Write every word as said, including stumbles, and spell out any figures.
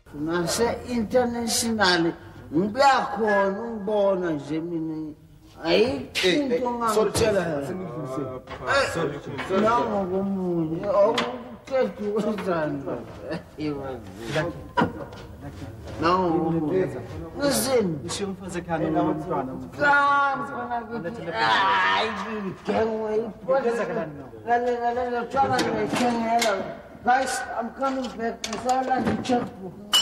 Nase-international ngiyakhona ungibona nje mina ayikho ngangitshela sorry nangokomunye awuqedi wenzani nangokomunye ngizini ngisho umfazi ekhaya nomntwana hayi ngigengwe iphoza guys, I'm coming back. I saw like a checkbook.